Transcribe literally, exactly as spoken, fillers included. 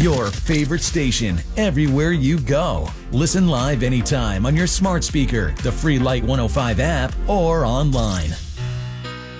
your favorite station everywhere you go. Listen live anytime on your smart speaker, the free Light one oh five app, or online.